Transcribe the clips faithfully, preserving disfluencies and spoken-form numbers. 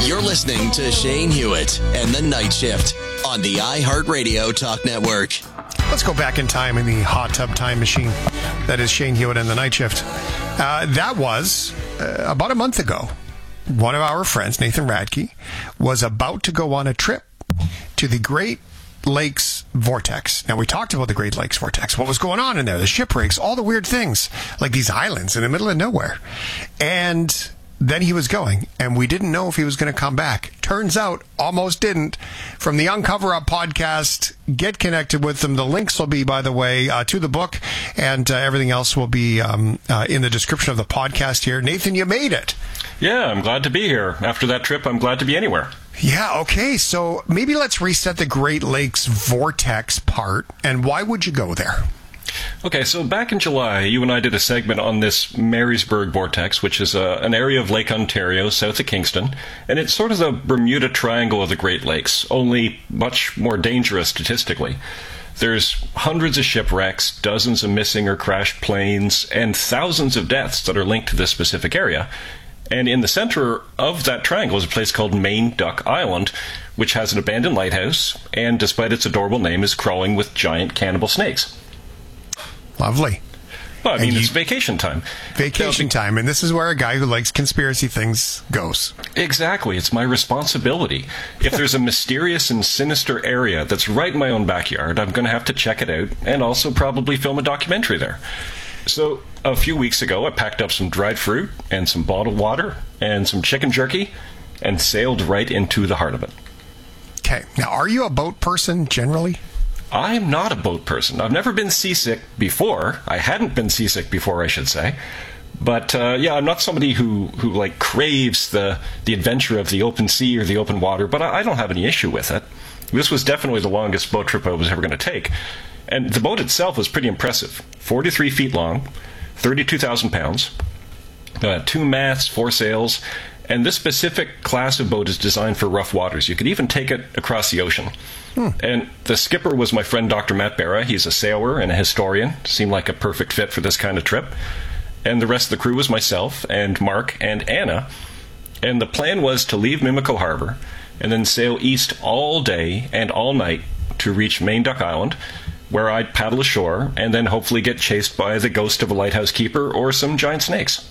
You're listening to Shane Hewitt and the Night Shift on the iHeartRadio Talk Network. Let's go back in time in the hot tub time machine. That is Shane Hewitt and the Night Shift. Uh, that was uh, about a month ago. One of our friends, Nathan Radke, was about to go on a trip to the Great Lakes Vortex. Now, we talked about the Great Lakes Vortex. What was going on in there? The shipwrecks, all the weird things, like these islands in the middle of nowhere. And then he was going, and we didn't know if he was going to come back. Turns out, almost didn't. From the Uncover Up podcast, get connected with them. The links will be, by the way, uh, to the book, and uh, everything else will be um, uh, in the description of the podcast here. Nathan, you made it. Yeah, I'm glad to be here. After that trip, I'm glad to be anywhere. Yeah, okay. So maybe let's reset the Great Lakes Vortex part, and why would you go there? Okay, so back in July, you and I did a segment on this Marysburg Vortex, which is a, an area of Lake Ontario south of Kingston, and it's sort of the Bermuda Triangle of the Great Lakes, only much more dangerous statistically. There's hundreds of shipwrecks, dozens of missing or crashed planes, and thousands of deaths that are linked to this specific area. And in the center of that triangle is a place called Main Duck Island, which has an abandoned lighthouse, and despite its adorable name, is crawling with giant cannibal snakes. Lovely. Well, I mean, you, it's vacation time. Vacation now, time, and this is where a guy who likes conspiracy things goes. Exactly. It's my responsibility. If there's a mysterious and sinister area that's right in my own backyard, I'm going to have to check it out and also probably film a documentary there. So a few weeks ago, I packed up some dried fruit and some bottled water and some chicken jerky and sailed right into the heart of it. Okay. Now, are you a boat person generally? I'm not a boat person. I've never been seasick before. I hadn't been seasick before, I should say. But, uh, yeah, I'm not somebody who, who like, craves the, the adventure of the open sea or the open water, but I, I don't have any issue with it. This was definitely the longest boat trip I was ever going to take. And the boat itself was pretty impressive. forty-three feet long, thirty-two thousand pounds, uh, two masts, four sails, and this specific class of boat is designed for rough waters. You could even take it across the ocean. Hmm. And the skipper was my friend Doctor Matt Barra. He's a sailor and a historian. Seemed like a perfect fit for this kind of trip. And the rest of the crew was myself and Mark and Anna. And the plan was to leave Mimico Harbor and then sail east all day and all night to reach Main Duck Island, where I'd paddle ashore and then hopefully get chased by the ghost of a lighthouse keeper or some giant snakes.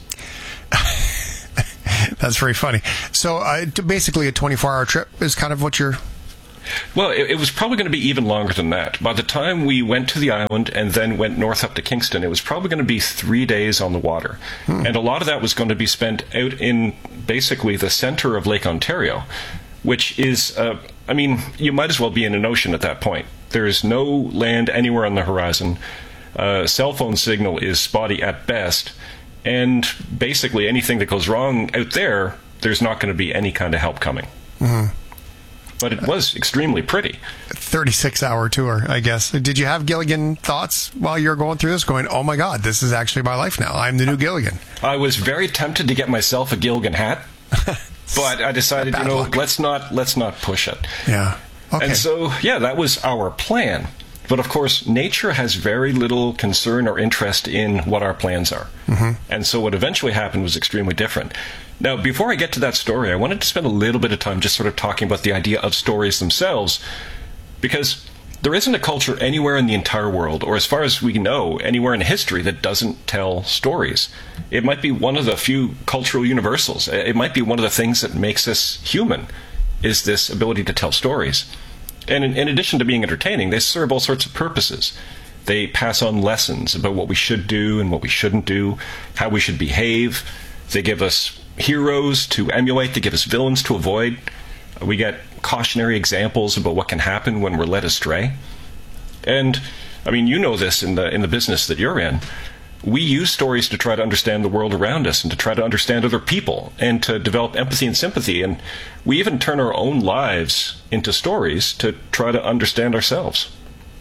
That's very funny. So uh, basically a twenty-four hour trip is kind of what you're... Well, it, it was probably going to be even longer than that. By the time we went to the island and then went north up to Kingston, it was probably going to be three days on the water. Hmm. And a lot of that was going to be spent out in basically the center of Lake Ontario, which is, uh, I mean, you might as well be in an ocean at that point. There is no land anywhere on the horizon. Uh, cell phone signal is spotty at best. And basically anything that goes wrong out there, there's not going to be any kind of help coming. Mm-hmm. But it was extremely pretty. thirty-six hour tour, I guess. Did you have Gilligan thoughts while you were going through this, going, oh my God, this is actually my life now. I'm the new Gilligan. I was very tempted to get myself a Gilligan hat, but I decided, you know, luck. let's not let's not push it. Yeah. Okay. And so, yeah, that was our plan. But of course, nature has very little concern or interest in what our plans are. Mm-hmm. And so what eventually happened was extremely different. Now, before I get to that story, I wanted to spend a little bit of time just sort of talking about the idea of stories themselves, because there isn't a culture anywhere in the entire world, or as far as we know, anywhere in history that doesn't tell stories. It might be one of the few cultural universals. It might be one of the things that makes us human, is this ability to tell stories. And in, in addition to being entertaining, they serve all sorts of purposes. They pass on lessons about what we should do and what we shouldn't do, how we should behave. They give us heroes to emulate. They give us villains to avoid. We get cautionary examples about what can happen when we're led astray. And, I mean, you know this in the in the business that you're in. We use stories to try to understand the world around us and to try to understand other people and to develop empathy and sympathy. And we even turn our own lives into stories to try to understand ourselves.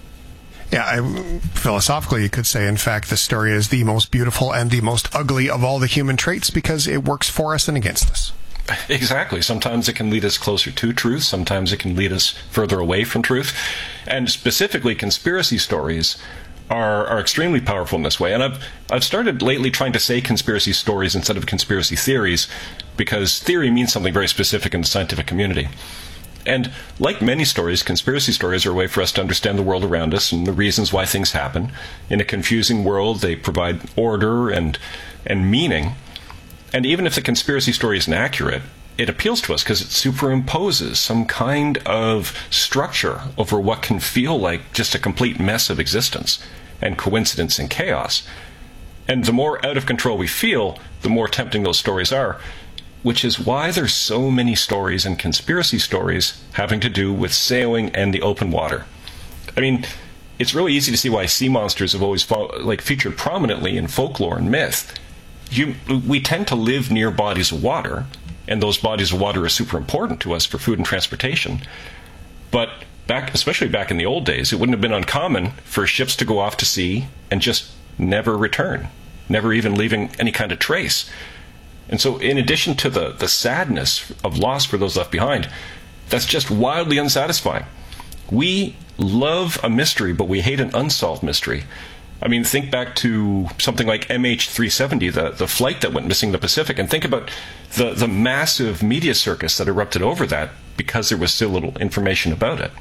Yeah, I, philosophically, you could say, in fact, the story is the most beautiful and the most ugly of all the human traits because it works for us and against us. Exactly. Sometimes it can lead us closer to truth. Sometimes it can lead us further away from truth. And specifically, conspiracy stories are are extremely powerful in this way. And I've I've started lately trying to say conspiracy stories instead of conspiracy theories, because theory means something very specific in the scientific community. And like many stories, conspiracy stories are a way for us to understand the world around us and the reasons why things happen. In a confusing world, they provide order and and meaning. And even if the conspiracy story isn't accurate, it appeals to us because it superimposes some kind of structure over what can feel like just a complete mess of existence and coincidence and chaos. And the more out of control we feel, the more tempting those stories are, which is why there's so many stories and conspiracy stories having to do with sailing and the open water. I mean, it's really easy to see why sea monsters have always fo- like featured prominently in folklore and myth. You, we tend to live near bodies of water, and those bodies of water are super important to us for food and transportation. But back, especially back in the old days, it wouldn't have been uncommon for ships to go off to sea and just never return, never even leaving any kind of trace. And so in addition to the, the sadness of loss for those left behind, that's just wildly unsatisfying. We love a mystery, but we hate an unsolved mystery. I mean, think back to something like M H three seventy, the, the flight that went missing in the Pacific, and think about the, the massive media circus that erupted over that because there was still little information about it.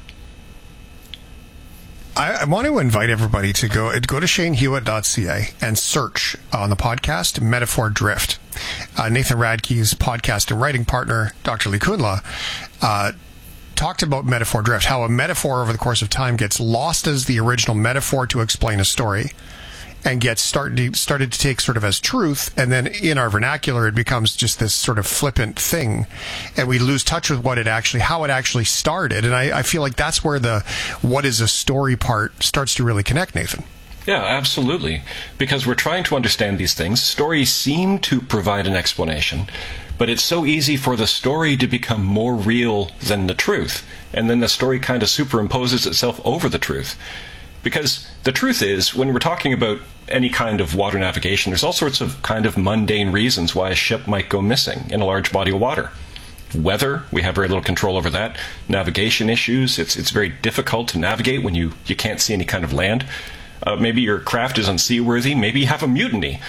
I, I want to invite everybody to go go to shane hewitt dot c a and search on the podcast Metaphor Drift. Uh, Nathan Radke's podcast and writing partner, Doctor Lee Kundla, uh, talked about metaphor drift, how a metaphor over the course of time gets lost as the original metaphor to explain a story and gets started, started to take sort of as truth, and then in our vernacular it becomes just this sort of flippant thing, and we lose touch with what it actually, how it actually started. And I, I feel like that's where the what is a story part starts to really connect, Nathan. Yeah, absolutely. Because we're trying to understand these things. Stories seem to provide an explanation, but it's so easy for the story to become more real than the truth. And then the story kind of superimposes itself over the truth. Because the truth is, when we're talking about any kind of water navigation, there's all sorts of kind of mundane reasons why a ship might go missing in a large body of water. Weather, we have very little control over that. Navigation issues, it's it's very difficult to navigate when you, you can't see any kind of land. Uh, maybe your craft is unseaworthy. Maybe you have a mutiny.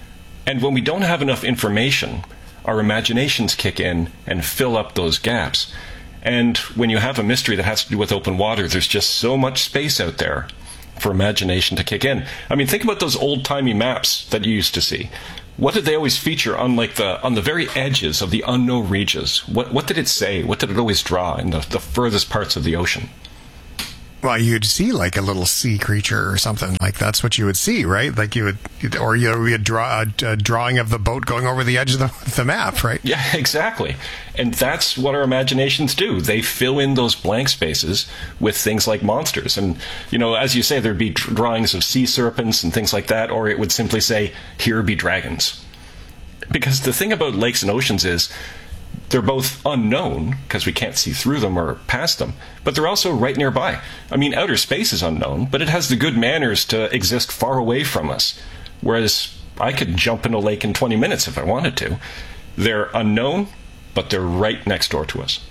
And when we don't have enough information, our imaginations kick in and fill up those gaps. And when you have a mystery that has to do with open water, there's just so much space out there for imagination to kick in. I mean, think about those old-timey maps that you used to see. What did they always feature on like the on the very edges of the unknown regions? What what did it say? What did it always draw in the, the furthest parts of the ocean? Well, you'd see like a little sea creature or something. Like that's what you would see, right? Like you would, you'd, or you would draw a, a drawing of the boat going over the edge of the, the map, right? Yeah, exactly. And that's what our imaginations do. They fill in those blank spaces with things like monsters. And, you know, as you say, there'd be drawings of sea serpents and things like that, or it would simply say, here be dragons. Because the thing about lakes and oceans is, they're both unknown, because we can't see through them or past them, but they're also right nearby. I mean, outer space is unknown, but it has the good manners to exist far away from us, whereas I could jump in a lake in twenty minutes if I wanted to. They're unknown, but they're right next door to us.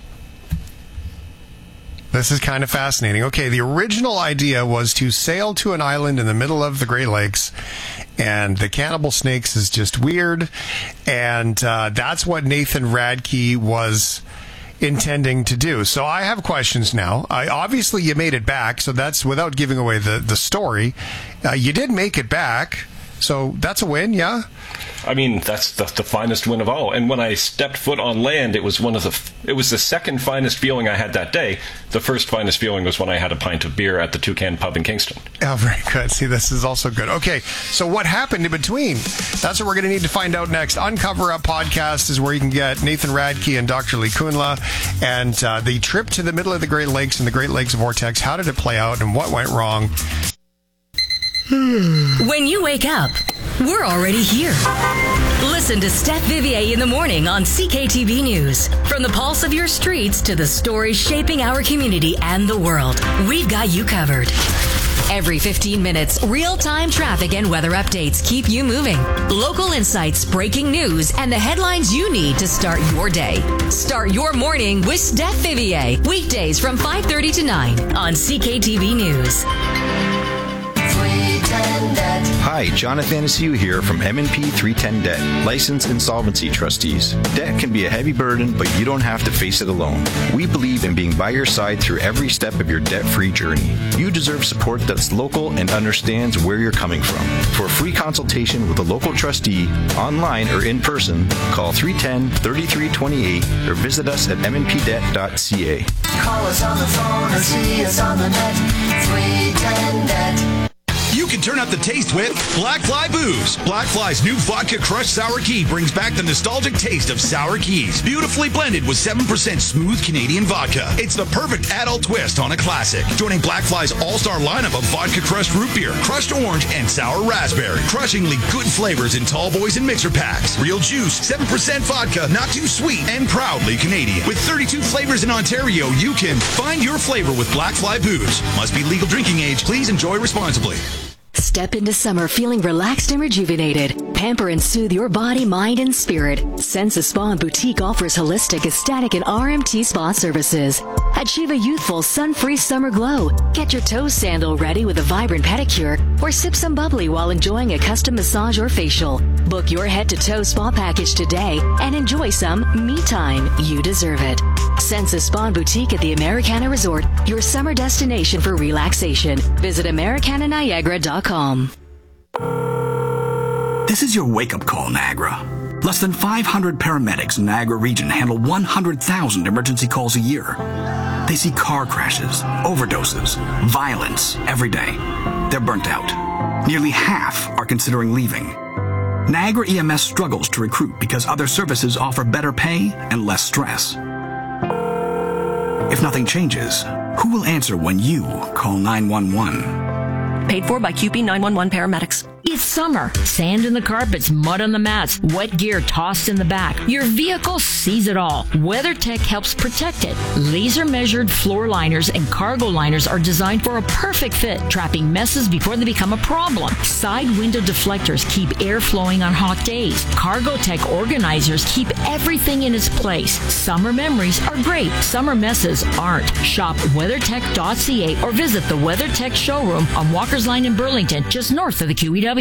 This is kind of fascinating. Okay, the original idea was to sail to an island in the middle of the Great Lakes, and the cannibal snakes is just weird, and uh, that's what Nathan Radke was intending to do. So I have questions now. I, obviously, you made it back, so that's without giving away the, the story. Uh, you did make it back, so that's a win, yeah? I mean, that's the, the finest win of all. And when I stepped foot on land, it was one of the it was the second finest feeling I had that day. The first finest feeling was when I had a pint of beer at the Toucan Pub in Kingston. Oh, very good. See, this is also good. Okay, so what happened in between? That's what we're going to need to find out next. Uncover Up Podcast is where you can get Nathan Radke and Doctor Lee Kundla, and uh, the trip to the middle of the Great Lakes and the Great Lakes Vortex. How did it play out and what went wrong? When you wake up, we're already here. Listen to Steph Vivier in the morning on C K T V News. From the pulse of your streets to the stories shaping our community and the world, we've got you covered. Every fifteen minutes, real-time traffic and weather updates keep you moving. Local insights, breaking news, and the headlines you need to start your day. Start your morning with Steph Vivier. Weekdays from five thirty to nine on C K T V News. Sweet and Hi, John Athanasiou here from M and P three ten Debt, licensed insolvency trustees. Debt can be a heavy burden, but you don't have to face it alone. We believe in being by your side through every step of your debt-free journey. You deserve support that's local and understands where you're coming from. For a free consultation with a local trustee, online or in person, call three one zero, three three two eight or visit us at m n p debt dot c a. Call us on the phone or see us on the net. three ten Debt. You can turn up the taste with Black Fly Booze. Black Fly's new vodka crushed sour key brings back the nostalgic taste of sour keys. Beautifully blended with seven percent smooth Canadian vodka. It's the perfect adult twist on a classic. Joining Black Fly's all-star lineup of vodka crushed root beer, crushed orange, and sour raspberry. Crushingly good flavors in tall boys and mixer packs. Real juice, seven percent vodka, not too sweet, and proudly Canadian. With thirty-two flavors in Ontario, you can find your flavor with Black Fly Booze. Must be legal drinking age. Please enjoy responsibly. Step into summer feeling relaxed and rejuvenated. Pamper and soothe your body, mind, and spirit. Sensa Spa and Boutique offers holistic, aesthetic, and R M T spa services. Achieve a youthful, sun-free summer glow. Get your toe sandal ready with a vibrant pedicure, or sip some bubbly while enjoying a custom massage or facial. Book your head-to-toe spa package today and enjoy some me time. You deserve it. Sensa Spa and Boutique at the Americana Resort, your summer destination for relaxation. Visit americana niagara dot com. This is your wake-up call, Niagara. Less than five hundred paramedics in the Niagara region handle one hundred thousand emergency calls a year. They see car crashes, overdoses, violence every day. They're burnt out. Nearly half are considering leaving. Niagara E M S struggles to recruit because other services offer better pay and less stress. If nothing changes, who will answer when you call nine one one? Paid for by Q P nine one one paramedics. It's summer. Sand in the carpets, mud on the mats, wet gear tossed in the back. Your vehicle sees it all. WeatherTech helps protect it. Laser-measured floor liners and cargo liners are designed for a perfect fit, trapping messes before they become a problem. Side window deflectors keep air flowing on hot days. Cargotech organizers keep everything in its place. Summer memories are great. Summer messes aren't. Shop weathertech dot c a or visit the WeatherTech showroom on Walker's Line in Burlington, just north of the Q E W.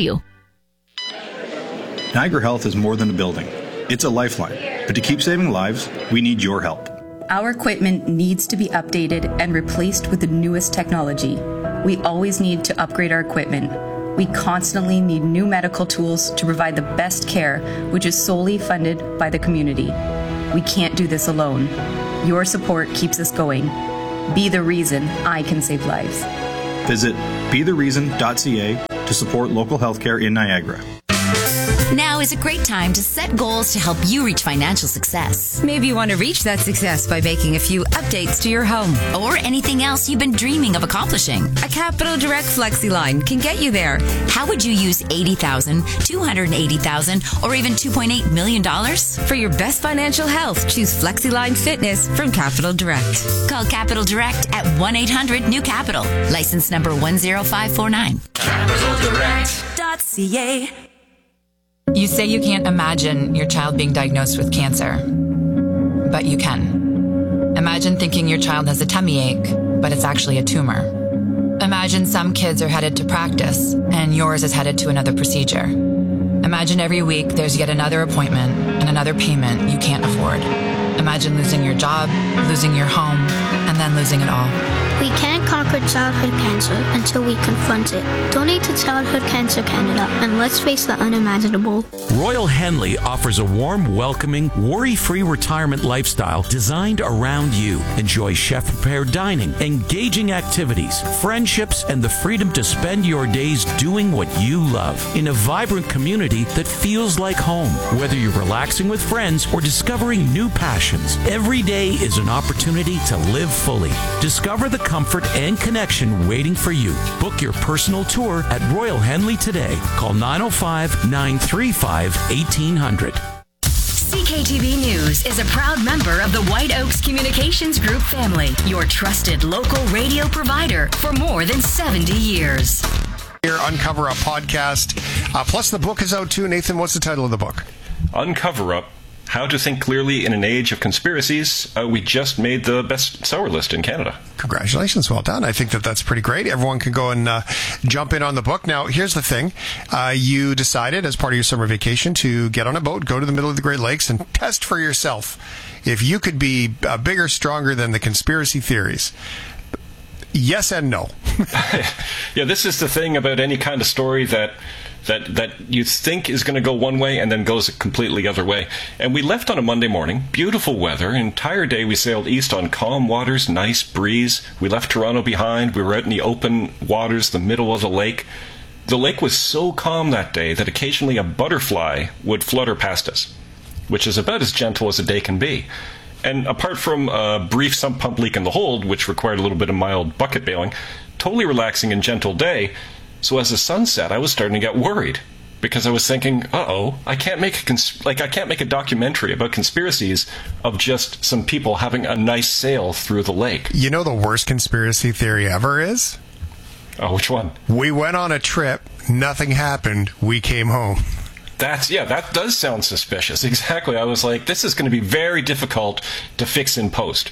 Niagara Health is more than a building. It's a lifeline. But to keep saving lives, we need your help. Our equipment needs to be updated and replaced with the newest technology. We always need to upgrade our equipment. We constantly need new medical tools to provide the best care, which is solely funded by the community. We can't do this alone. Your support keeps us going. Be the reason I can save lives. Visit be the reason dot c a to support local healthcare in Niagara. Now is a great time to set goals to help you reach financial success. Maybe you want to reach that success by making a few updates to your home. Or anything else you've been dreaming of accomplishing. A Capital Direct FlexiLine can get you there. How would you use eighty thousand dollars, two hundred eighty thousand dollars, or even two point eight million dollars? For your best financial health, choose FlexiLine Fitness from Capital Direct. Call Capital Direct at one eight hundred new capital. License number one zero five four nine. capital direct dot c a. You say you can't imagine your child being diagnosed with cancer, but you can. Imagine thinking your child has a tummy ache, but it's actually a tumor. Imagine some kids are headed to practice, and yours is headed to another procedure. Imagine every week there's yet another appointment and another payment you can't afford. Imagine losing your job, losing your home, and then losing it all. We can't conquer childhood cancer until we confront it. Donate to Childhood Cancer Canada and let's face the unimaginable. Royal Henley offers a warm, welcoming, worry-free retirement lifestyle designed around you. Enjoy chef-prepared dining, engaging activities, friendships, and the freedom to spend your days doing what you love in a vibrant community that feels like home. Whether you're relaxing with friends or discovering new passions, every day is an opportunity to live fully. Discover the comfort and connection waiting for you. Book your personal tour at Royal Henley today. Call nine oh five, nine three five, eighteen hundred. C K T V News is a proud member of the White Oaks Communications Group family, your trusted local radio provider for more than seventy years. Here, Uncover Up podcast. Uh, plus, the book is out too. Nathan, what's the title of the book? Uncover Up. How to Think Clearly in an Age of Conspiracies. Uh, we just made the bestseller list in Canada. Congratulations. Well done. I think that that's pretty great. Everyone can go and uh, jump in on the book. Now, here's the thing. Uh, you decided as part of your summer vacation to get on a boat, go to the middle of the Great Lakes, and test for yourself if you could be uh, bigger, stronger than the conspiracy theories. Yes and no. Yeah, this is the thing about any kind of story that that that you think is going to go one way and then goes a completely other way. And we left on a Monday morning, beautiful weather, entire day we sailed east on calm waters, nice breeze. We left Toronto behind. We were out in the open waters, the middle of the lake. The lake was so calm that day that occasionally a butterfly would flutter past us, which is about as gentle as a day can be. And apart from a brief sump pump leak in the hold, which required a little bit of mild bucket bailing, totally relaxing and gentle day. So as the sun set, I was starting to get worried because I was thinking, uh-oh, I can't make a cons- like I can't make a documentary about conspiracies of just some people having a nice sail through the lake. You know the worst conspiracy theory ever is? Oh, which one? We went on a trip, nothing happened, we came home. That's, yeah, that does sound suspicious. Exactly. I was like, this is going to be very difficult to fix in post.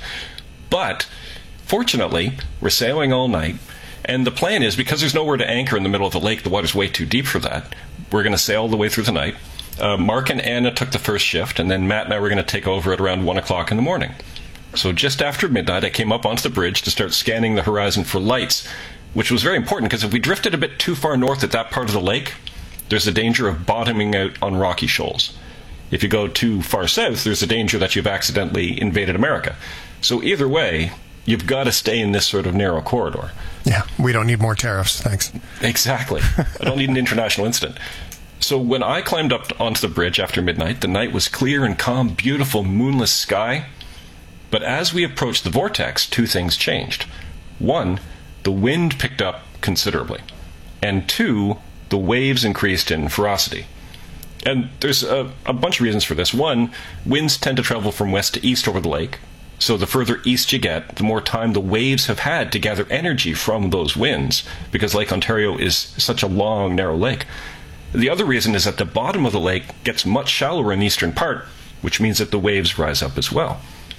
But fortunately, we're sailing all night. And the plan is, because there's nowhere to anchor in the middle of the lake, the water's way too deep for that, we're going to sail the way through the night. Uh, Mark and Anna took the first shift, and then Matt and I were going to take over at around one o'clock in the morning. So just after midnight, I came up onto the bridge to start scanning the horizon for lights, which was very important, because if we drifted a bit too far north at that part of the lake, there's a danger of bottoming out on rocky shoals. If you go too far south, there's a danger that you've accidentally invaded America. So either way, you've got to stay in this sort of narrow corridor. Yeah, we don't need more tariffs, thanks. Exactly. I don't need an international incident. So when I climbed up onto the bridge after midnight, the night was clear and calm, beautiful, moonless sky. But as we approached the vortex, two things changed. One, the wind picked up considerably. And two, the waves increased in ferocity. And there's a, a bunch of reasons for this. One, winds tend to travel from west to east over the lake. So the further east you get, the more time the waves have had to gather energy from those winds, because Lake Ontario is such a long, narrow lake. The other reason is that the bottom of the lake gets much shallower in the eastern part, which means that the waves rise up as well.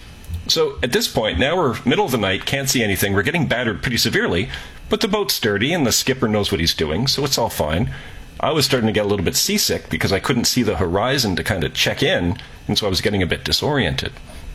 So at this point, now we're middle of the night, can't see anything, we're getting battered pretty severely, but the boat's sturdy and the skipper knows what he's doing, so it's all fine. I was starting to get a little bit seasick because I couldn't see the horizon to kind of check in, and so I was getting a bit disoriented.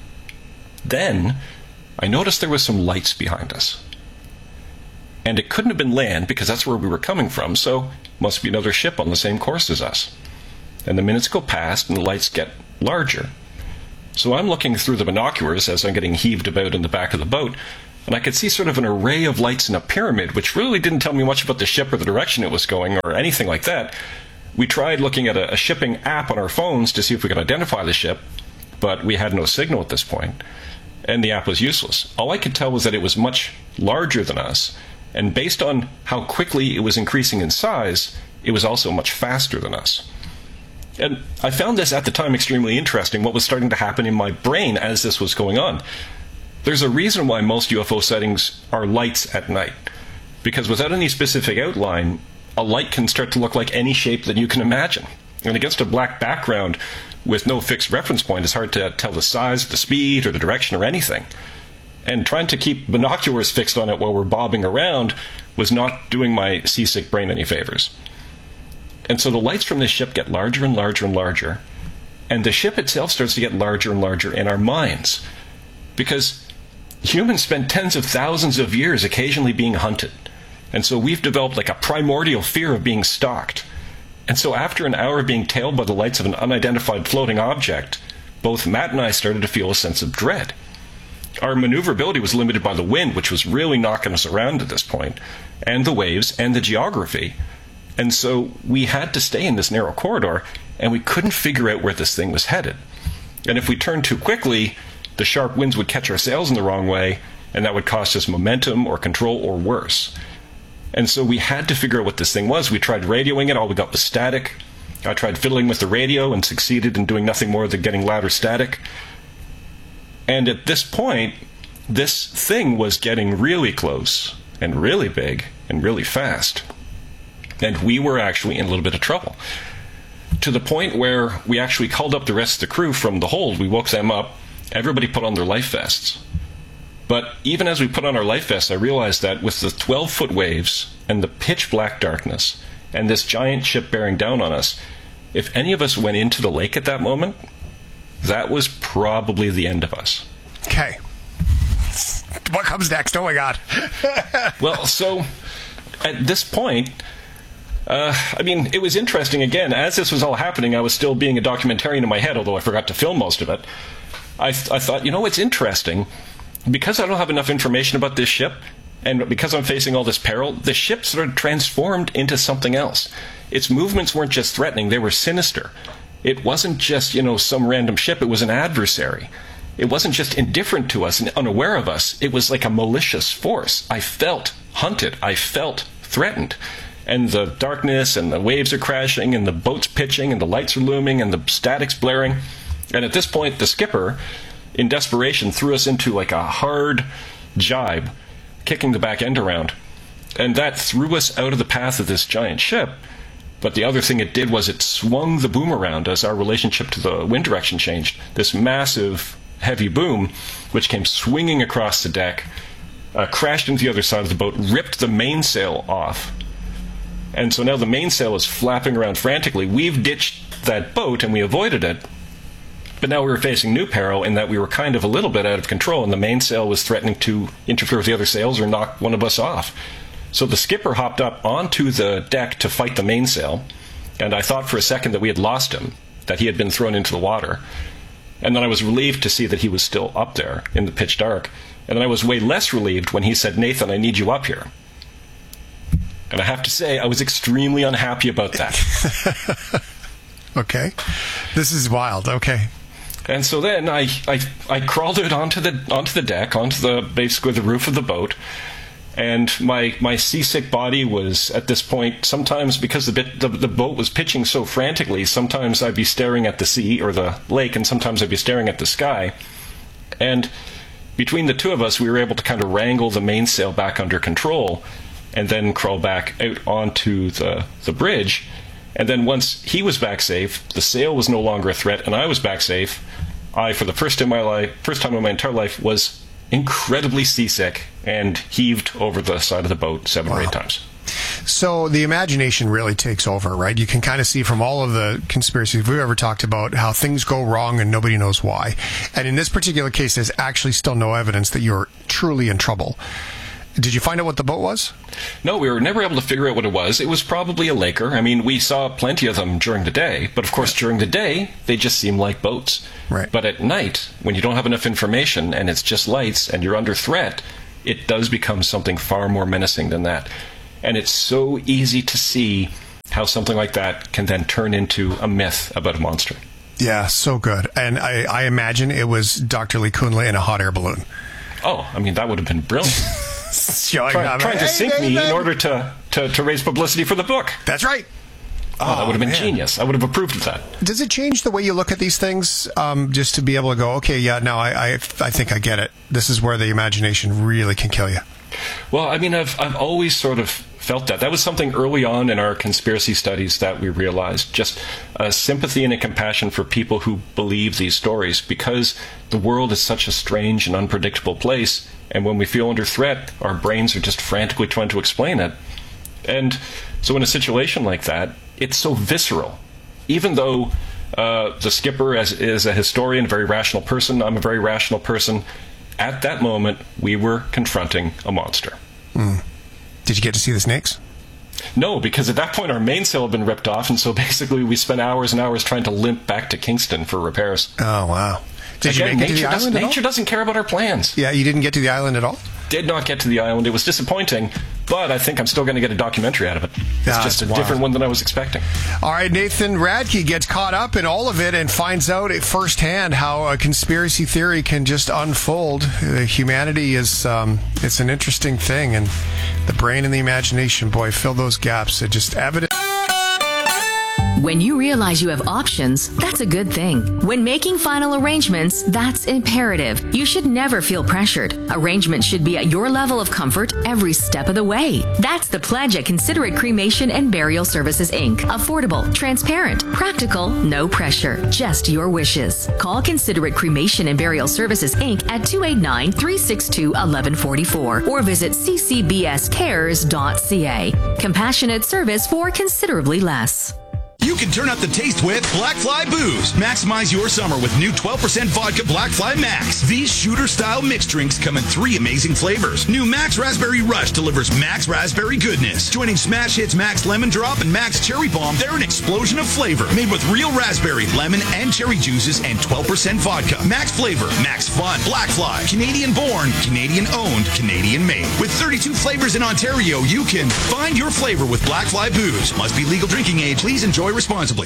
Then, I noticed there was some lights behind us. And it couldn't have been land because that's where we were coming from, so it must be another ship on the same course as us. And the minutes go past and the lights get larger. So I'm looking through the binoculars as I'm getting heaved about in the back of the boat, and I could see sort of an array of lights in a pyramid, which really didn't tell me much about the ship or the direction it was going or anything like that. We tried looking at a, a shipping app on our phones to see if we could identify the ship, but we had no signal at this point. And the app was useless. All I could tell was that it was much larger than us, and based on how quickly it was increasing in size, it was also much faster than us. And I found this at the time extremely interesting, what was starting to happen in my brain as this was going on. There's a reason why most U F O sightings are lights at night, because without any specific outline, a light can start to look like any shape that you can imagine. And against a black background, with no fixed reference point, it's hard to tell the size, the speed, or the direction, or anything. And trying to keep binoculars fixed on it while we're bobbing around was not doing my seasick brain any favors. And so the lights from this ship get larger and larger and larger, and the ship itself starts to get larger and larger in our minds. Because humans spend tens of thousands of years occasionally being hunted. And so we've developed like a primordial fear of being stalked. And so after an hour of being tailed by the lights of an unidentified floating object, both Matt and I started to feel a sense of dread. Our maneuverability was limited by the wind, which was really knocking us around at this point, and the waves, and the geography. And so we had to stay in this narrow corridor, and we couldn't figure out where this thing was headed. And if we turned too quickly, the sharp winds would catch our sails in the wrong way, and that would cost us momentum or control or worse. And so we had to figure out what this thing was. We tried radioing it, all we got was static. I tried fiddling with the radio and succeeded in doing nothing more than getting louder static. And at this point, this thing was getting really close, and really big, and really fast. And we were actually in a little bit of trouble. to the point where we actually called up the rest of the crew from the hold. We woke them up. Everybody put on their life vests. But even as we put on our life vests, I realized that with the twelve-foot waves and the pitch-black darkness and this giant ship bearing down on us, if any of us went into the lake at that moment, that was probably the end of us. Okay. What comes next? Oh, my God. Well, so at this point, uh, I mean, it was interesting. Again, as this was all happening, I was still being a documentarian in my head, although I forgot to film most of it. I, th- I thought, you know, it's interesting. Because I don't have enough information about this ship, and because I'm facing all this peril, the ship sort of transformed into something else. Its movements weren't just threatening, they were sinister. It wasn't just, you know, some random ship, it was an adversary. It wasn't just indifferent to us and unaware of us, it was like a malicious force. I felt hunted, I felt threatened. And the darkness, and the waves are crashing, and the boat's pitching, and the lights are looming, and the static's blaring. And at this point, the skipper, in desperation, threw us into like a hard jibe, kicking the back end around. And that threw us out of the path of this giant ship. But the other thing it did was it swung the boom around as our relationship to the wind direction changed. This massive, heavy boom, which came swinging across the deck, uh, crashed into the other side of the boat, ripped the mainsail off. And so now the mainsail is flapping around frantically. We've ditched that boat and we avoided it. But now we were facing new peril in that we were kind of a little bit out of control, and the mainsail was threatening to interfere with the other sails or knock one of us off. So the skipper hopped up onto the deck to fight the mainsail, and I thought for a second that we had lost him, that he had been thrown into the water. And then I was relieved to see that he was still up there in the pitch dark. And then I was way less relieved when he said, "Nathan, I need you up here." And I have to say, I was extremely unhappy about that. Okay. This is wild. Okay. And so then I, I I crawled out onto the onto the deck, onto the basically the roof of the boat, and my my seasick body was at this point sometimes because the bit the, the boat was pitching so frantically. Sometimes I'd be staring at the sea or the lake, and sometimes I'd be staring at the sky. And between the two of us, we were able to kind of wrangle the mainsail back under control, and then crawl back out onto the the bridge. And then once he was back safe, the sail was no longer a threat, and I was back safe. I, for the first time in my life, first time in my entire life, was incredibly seasick and heaved over the side of the boat seven wow. or eight times. So the imagination really takes over, right? You can kind of see from all of the conspiracies we've ever talked about how things go wrong and nobody knows why. And in this particular case, there's actually still no evidence that you're truly in trouble. Did you find out what the boat was? No, we were never able to figure out what it was. It was probably a Laker. I mean, we saw plenty of them during the day, but of course during the day, they just seem like boats. Right. But at night, when you don't have enough information and it's just lights and you're under threat, it does become something far more menacing than that. And it's so easy to see how something like that can then turn into a myth about a monster. Yeah, so good. And I, I imagine it was Doctor Lee Kunle in a hot air balloon. Oh, I mean, that would have been brilliant. Showing Try, up. Trying to Hey, sink hey, me hey. in order to, to, to raise publicity for the book. That's right. Oh, that would have been man. genius. I would have approved of that. Does it change the way you look at these things, um, just to be able to go, okay, yeah, no, I, I, I think I get it. This is where the imagination really can kill you. Well, I mean, I've I've always sort of felt that. That was something early on in our conspiracy studies that we realized. Just a sympathy and a compassion for people who believe these stories, because the world is such a strange and unpredictable place. And when we feel under threat, our brains are just frantically trying to explain it. And so in a situation like that, it's so visceral. Even though uh, the skipper is, is a historian, a very rational person, I'm a very rational person, at that moment, we were confronting a monster. Mm. Did you get to see the snakes? No, because at that point our mainsail had been ripped off, and so basically we spent hours and hours trying to limp back to Kingston for repairs. Oh, wow. Did Again, you make it to nature the does, island at all? Nature doesn't care about our plans. Yeah, you didn't get to the island at all? Did not get to the island. It was disappointing, but I think I'm still going to get a documentary out of it. It's Yeah, just a it's wild. different one than I was expecting. All right, Nathan Radke gets caught up in all of it and finds out firsthand how a conspiracy theory can just unfold. Uh, humanity is, um, it's an interesting thing, and the brain and the imagination, boy, fill those gaps. It just evident. When you realize you have options, that's a good thing. When making final arrangements, that's imperative. You should never feel pressured. Arrangements should be at your level of comfort every step of the way. That's the pledge at Considerate Cremation and Burial Services, Incorporated. Affordable, transparent, practical, no pressure, just your wishes. Call Considerate Cremation and Burial Services, Incorporated at two eight nine, three six two, one one four four or visit c c b s cares dot c a. Compassionate service for considerably less. You can turn up the taste with Black Fly Booze. Maximize your summer with new twelve percent vodka Black Fly Max. These shooter-style mixed drinks come in three amazing flavors. New Max Raspberry Rush delivers Max Raspberry goodness. Joining Smash Hits Max Lemon Drop and Max Cherry Bomb, they're an explosion of flavor. Made with real raspberry, lemon, and cherry juices and twelve percent vodka. Max Flavor, Max Fun, Black Fly. Canadian-born, Canadian-owned, Canadian-made. With thirty-two flavors in Ontario, you can find your flavor with Black Fly Booze. Must be legal drinking age. Please enjoy responsibly.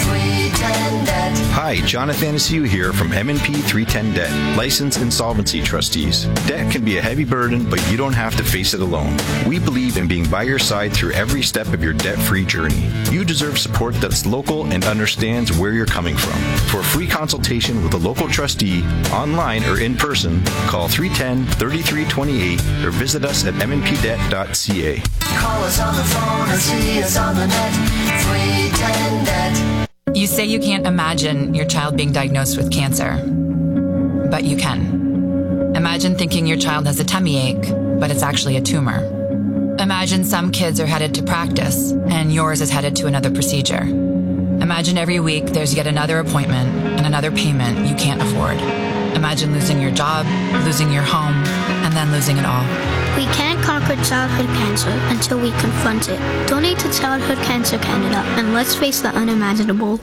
Hi, Jonathan Anastasia here from M and P three ten Debt, Licensed Insolvency Trustees. Debt can be a heavy burden, but you don't have to face it alone. We believe in being by your side through every step of your debt-free journey. You deserve support that's local and understands where you're coming from. For a free consultation with a local trustee, online or in person, call three one zero, three three two eight or visit us at m n p debt dot c a. Call us on the phone or see us on the net. three ten debt. You say you can't imagine your child being diagnosed with cancer, but you can. Imagine thinking your child has a tummy ache, but it's actually a tumor. Imagine some kids are headed to practice and yours is headed to another procedure. Imagine every week there's yet another appointment and another payment you can't afford. Imagine losing your job, losing your home, and then losing it all. We can't conquer childhood cancer until we confront it. Donate to Childhood Cancer Canada and let's face the unimaginable.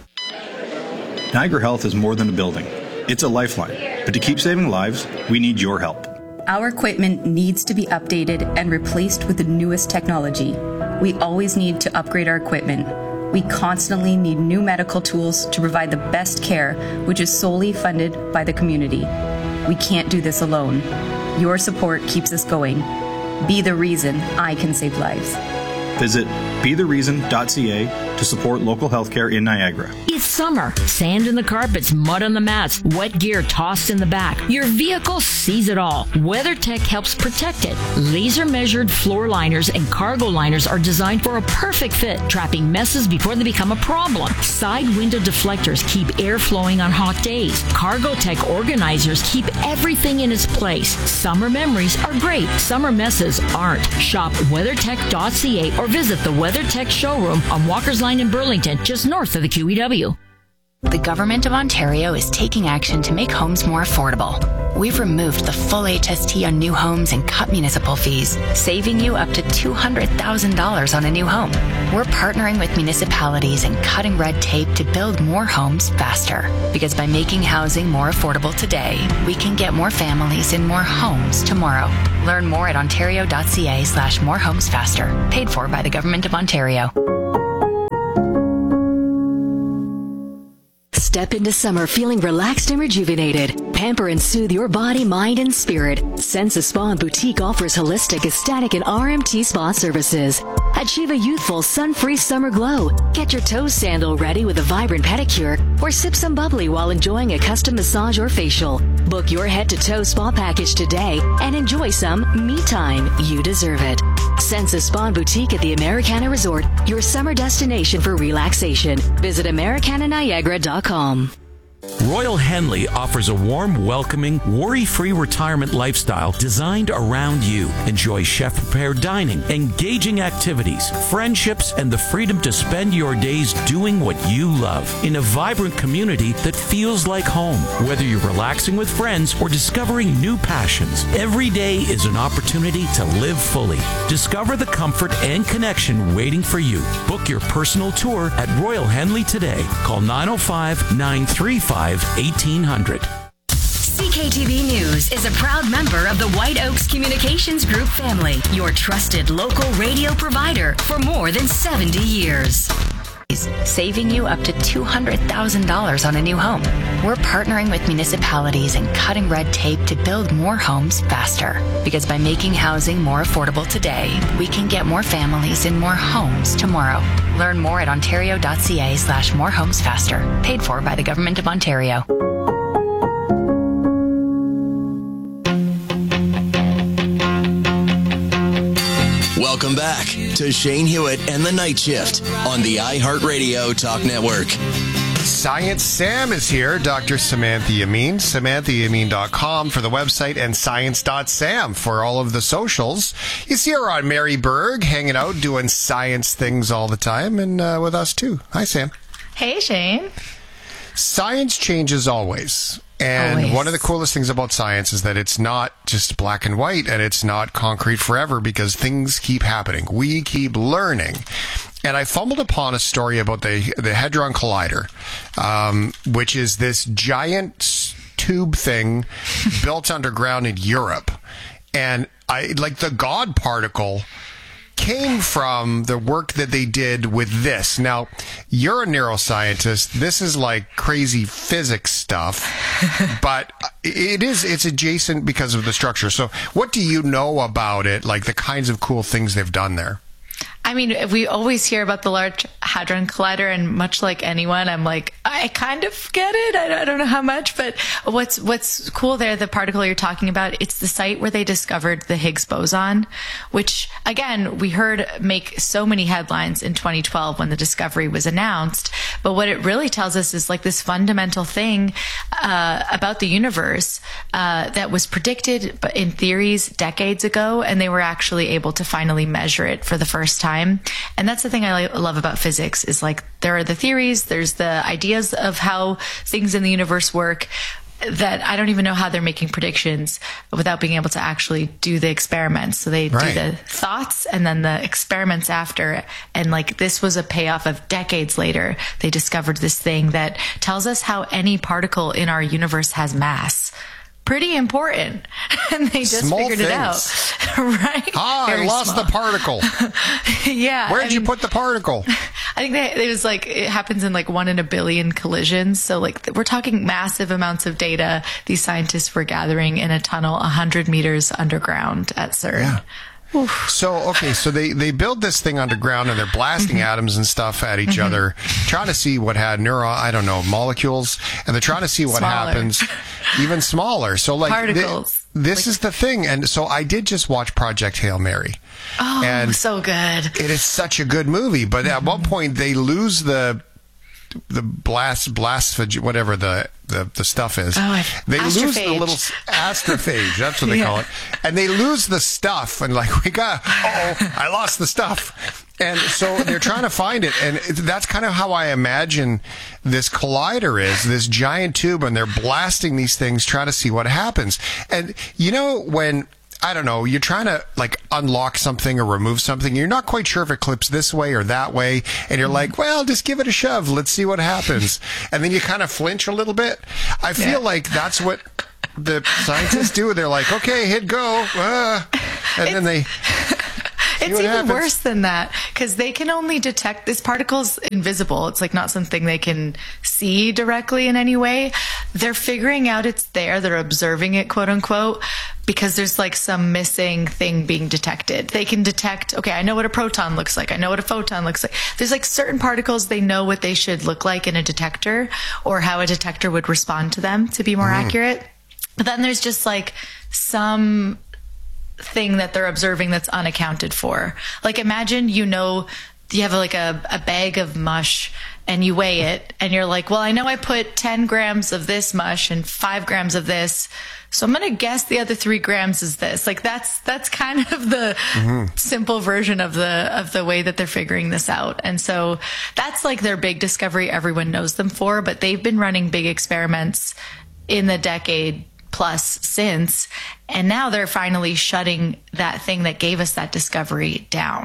Niagara Health is more than a building. It's a lifeline. But to keep saving lives, we need your help. Our equipment needs to be updated and replaced with the newest technology. We always need to upgrade our equipment. We constantly need new medical tools to provide the best care, which is solely funded by the community. We can't do this alone. Your support keeps us going. Be the reason I can save lives. Visit be the reason dot c a to support local healthcare in Niagara. It's summer. Sand in the carpets, mud on the mats, wet gear tossed in the back. Your vehicle sees it all. WeatherTech helps protect it. Laser measured floor liners and cargo liners are designed for a perfect fit, trapping messes before they become a problem. Side window deflectors keep air flowing on hot days. CargoTech organizers keep everything in its place. Summer memories are great. Summer messes aren't. Shop weather tech dot c a or visit the WeatherTech showroom on Walker's Line in Burlington, just north of the Q E W. The Government of Ontario is taking action to make homes more affordable. We've removed the full H S T on new homes and cut municipal fees, saving you up to two hundred thousand dollars on a new home. We're partnering with municipalities and cutting red tape to build more homes faster. Because by making housing more affordable today, we can get more families in more homes tomorrow. Learn more at ontario dot c a slash more homes faster. Paid for by the Government of Ontario. Step into summer feeling relaxed and rejuvenated. Pamper and soothe your body, mind, and spirit. Sensa Spa and Boutique offers holistic, aesthetic, and R M T spa services. Achieve a youthful, sun-free summer glow. Get your toe sandal ready with a vibrant pedicure, or sip some bubbly while enjoying a custom massage or facial. Book your head-to-toe spa package today and enjoy some me time. You deserve it. Sensa Spa and Boutique at the Americana Resort, your summer destination for relaxation. Visit americana niagara dot com. Royal Henley offers a warm, welcoming, worry-free retirement lifestyle designed around you. Enjoy chef-prepared dining, engaging activities, friendships, and the freedom to spend your days doing what you love in a vibrant community that feels like home. Whether you're relaxing with friends or discovering new passions, every day is an opportunity to live fully. Discover the comfort and connection waiting for you. Book your personal tour at Royal Henley today. Call nine oh five, nine three five, eighteen hundred. C K T V News is a proud member of the White Oaks Communications Group family, your trusted local radio provider for more than seventy years. fees, saving you up to two hundred thousand dollars on a new home. We're partnering with municipalities and cutting red tape to build more homes faster. Because by making housing more affordable today, we can get more families in more homes tomorrow. Learn more at ontario.ca slash more homes faster. Paid for by the Government of Ontario. Welcome back to Shane Hewitt and the Night Shift on the iHeartRadio Talk Network. Science Sam is here, Doctor Samantha Yamin, samantha yamin dot com for the website, and science dot sam for all of the socials. You see her on Mary Berg, hanging out, doing science things all the time, and uh, with us too. Hi, Sam. Hey, Shane. Science changes always. And Always. One of the coolest things about science is that it's not just black and white, and it's not concrete forever, because things keep happening. We keep learning. And I fumbled upon a story about the the Hadron Collider, um, which is this giant tube thing built underground in Europe. And I like the God particle came from the work that they did with this. Now, you're a neuroscientist. This is like crazy physics stuff, but it is, it's adjacent because of the structure. So what do you know about it? Like the kinds of cool things they've done there? I mean, we always hear about the Large Hadron Collider, and much like anyone, I'm like, I kind of get it. I don't know how much, but what's what's cool there, the particle you're talking about, it's the site where they discovered the Higgs boson, which, again, we heard make so many headlines in twenty twelve when the discovery was announced. But what it really tells us is like this fundamental thing uh, about the universe uh, that was predicted in theories decades ago, and they were actually able to finally measure it for the first time. And that's the thing I love about physics is like there are the theories, there's the ideas of how things in the universe work that I don't even know how they're making predictions without being able to actually do the experiments. So they Right. do the thoughts and then the experiments after. And like this was a payoff of decades later. They discovered this thing that tells us how any particle in our universe has mass. Pretty important. And they just Small figured things. it out. Right? Ah, Very I lost small. the particle. Yeah. Where'd I you mean, put the particle? I think that it was like, it happens in like one in a billion collisions. So like we're talking massive amounts of data these scientists were gathering in a tunnel one hundred meters underground at CERN. Yeah. So, okay, so they, they build this thing underground and they're blasting atoms and stuff at each Mhm. other, trying to see what had neuro, I don't know, molecules, and they're trying to see what Smaller. happens, even smaller. So, like, thi- Particles. this is the thing. And so I did just watch Project Hail Mary. Oh, And so good. It is such a good movie, but at one point they lose the the blast blastphage whatever the, the the stuff is. Oh, I- they lose the astrophage. little s- astrophage. That's what they Yeah. call it. And they lose the stuff, and like we got, oh, I lost the stuff. And so they're trying to find it, and it- that's kind of how I imagine this collider is, this giant tube, and they're blasting these things, trying to see what happens. And you know when, I don't know, you're trying to like unlock something or remove something, you're not quite sure if it clips this way or that way, and you're like, well, just give it a shove, let's see what happens. And then you kind of flinch a little bit. I feel Yeah. like that's what the scientists do. They're like, okay, hit go, uh, and then they... It's what even happens. worse than that because they can only detect this particle's invisible. It's like not something they can see directly in any way. They're figuring out it's there. They're observing it, quote unquote, because there's like some missing thing being detected. They can detect, okay, I know what a proton looks like. I know what a photon looks like. There's like certain particles, they know what they should look like in a detector or how a detector would respond to them to be more Mm. accurate. But then there's just like some thing that they're observing that's unaccounted for. Like imagine, you know, you have like a, a bag of mush and you weigh it and you're like, well, I know I put ten grams of this mush and five grams of this. So I'm going to guess the other three grams is this. Like that's, that's kind of the Mm-hmm. simple version of the, of the way that they're figuring this out. And so that's like their big discovery everyone knows them for, but they've been running big experiments in the decade plus since, and now they're finally shutting that thing that gave us that discovery down.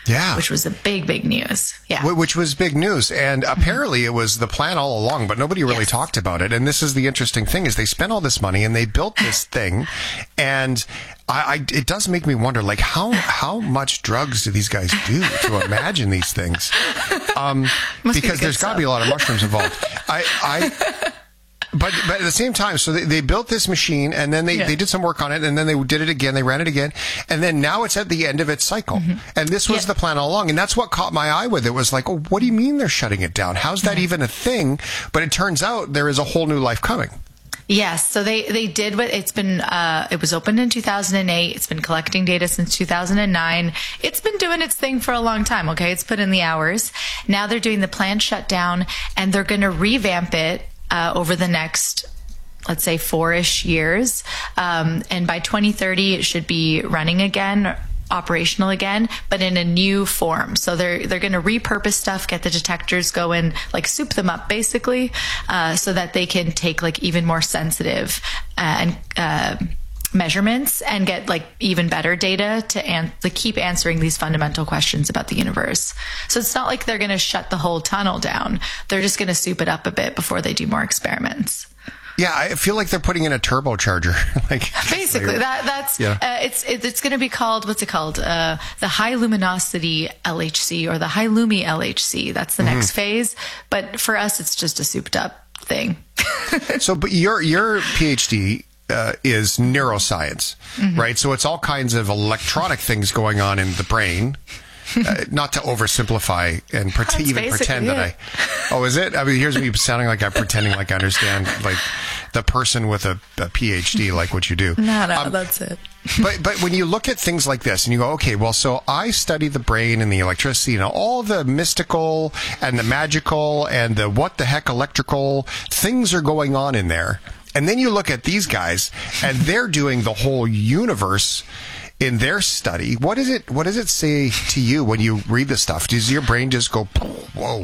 Yeah. Which was a big, big news. Yeah. Which was big news. And apparently it was the plan all along, but nobody really yes. talked about it. And this is the interesting thing is they spent all this money and they built this thing. And I, I, it does make me wonder, like, how, how much drugs do these guys do to imagine these things? Um, because be there's got to be a lot of mushrooms involved. I, I, But but at the same time, so they, they built this machine, and then they, yeah. they did some work on it, and then they did it again, they ran it again, and then now it's at the end of its cycle. Mm-hmm. And this was yeah. the plan all along, and that's what caught my eye with it, was like, oh, what do you mean they're shutting it down? How's that mm-hmm. even a thing? But it turns out there is a whole new life coming. Yes, so they, they did what it's been, uh, it was opened in two thousand eight. It's been collecting data since two thousand nine. It's been doing its thing for a long time, okay? It's put in the hours. Now they're doing the planned shutdown, and they're going to revamp it Uh, over the next, let's say, four-ish years. Um, and by twenty thirty, it should be running again, operational again, but in a new form. So they're they're going to repurpose stuff, get the detectors going, like soup them up, basically, uh, so that they can take like even more sensitive uh, and uh, measurements and get like even better data to, an- to keep answering these fundamental questions about the universe. So it's not like they're going to shut the whole tunnel down. They're just going to soup it up a bit before they do more experiments. Yeah, I feel like they're putting in a turbocharger. like basically, that that's yeah. uh, it's it, it's going to be called, what's it called? Uh, the high luminosity L H C, or the high lumi L H C. That's the mm-hmm. next phase. But for us, it's just a souped up thing. So, but your your PhD Uh, is neuroscience, mm-hmm. right? So it's all kinds of electronic things going on in the brain. Uh, not to oversimplify and pre- even pretend that it. I. Oh, is it? I mean, here's me sounding like I'm pretending like I understand, like the person with a, a PhD, like what you do. No, no, um, that's it. but but when you look at things like this and you go, okay, well, so I study the brain and the electricity and all the mystical and the magical and the what the heck electrical things are going on in there. And then you look at these guys, and they're doing the whole universe in their study. What is it? What does it say to you when you read this stuff? Does your brain just go, whoa?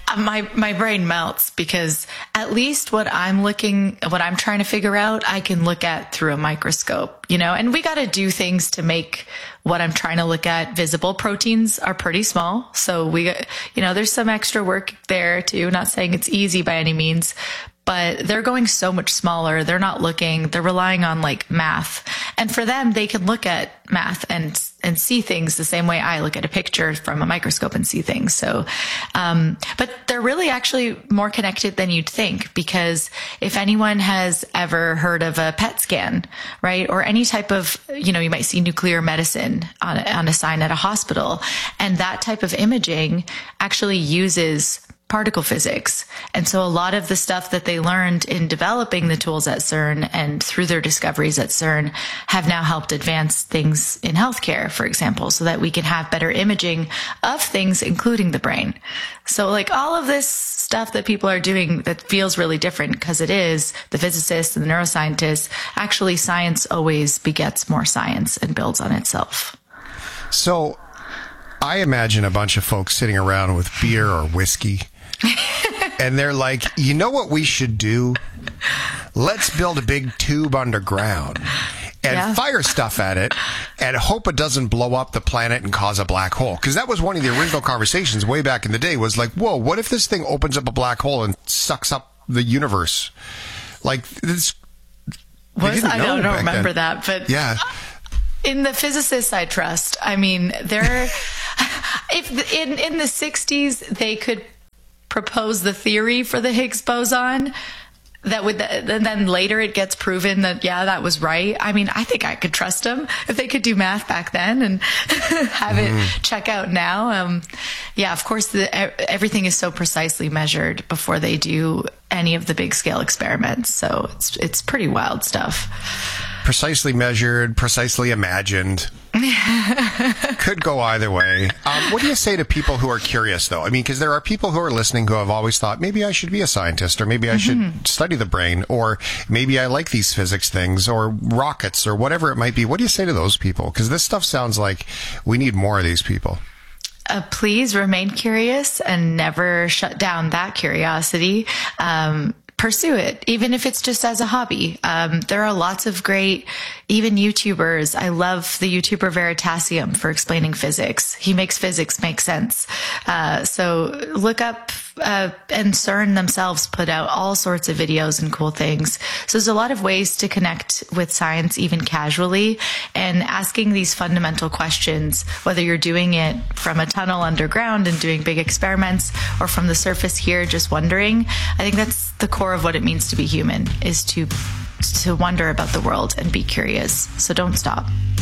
My my brain melts, because at least what I'm looking, what I'm trying to figure out, I can look at through a microscope, you know. And we got to do things to make what I'm trying to look at visible. Proteins are pretty small, so we, you know, there's some extra work there too. Not saying it's easy by any means. But they're going so much smaller. They're not looking, they're relying on like math. And for them, they can look at math and and see things the same way I look at a picture from a microscope and see things. So, um, but they're really actually more connected than you'd think, because if anyone has ever heard of a P E T scan, right, or any type of, you know, you might see nuclear medicine on a, on a sign at a hospital, and that type of imaging actually uses particle physics. And so a lot of the stuff that they learned in developing the tools at CERN and through their discoveries at CERN have now helped advance things in healthcare, for example, so that we can have better imaging of things, including the brain. So like all of this stuff that people are doing that feels really different, because it is, the physicists and the neuroscientists, actually science always begets more science and builds on itself. So I imagine a bunch of folks sitting around with beer or whiskey, and they're like, you know what we should do? Let's build a big tube underground and yeah. fire stuff at it and hope it doesn't blow up the planet and cause a black hole. Because that was one of the original conversations way back in the day, was like, whoa, what if this thing opens up a black hole and sucks up the universe? Like, this... Was, I don't, don't remember then. that, but... Yeah. In the physicists I trust, I mean, they're... if in, in the sixties, they could propose the theory for the Higgs boson, that would, and then later it gets proven that, yeah, that was right. I mean, I think I could trust them if they could do math back then and have mm. it check out now. Um, yeah, of course, the, everything is so precisely measured before they do any of the big scale experiments. So it's, it's pretty wild stuff. Precisely measured, precisely imagined. Could go either way. Um, what do you say to people who are curious, though? I mean, because there are people who are listening who have always thought, maybe I should be a scientist, or maybe I mm-hmm. should study the brain, or maybe I like these physics things, or rockets, or whatever it might be. What do you say to those people? Because this stuff sounds like we need more of these people. Uh, please remain curious and never shut down that curiosity. Um, pursue it, even if it's just as a hobby. Um, there are lots of great, even YouTubers. I love the YouTuber Veritasium for explaining physics. He makes physics make sense. Uh, so look up, uh, and CERN themselves put out all sorts of videos and cool things. So there's a lot of ways to connect with science, even casually, and asking these fundamental questions, whether you're doing it from a tunnel underground and doing big experiments or from the surface here, just wondering. I think that's the core of what it means to be human, is to to wonder about the world and be curious. So don't stop.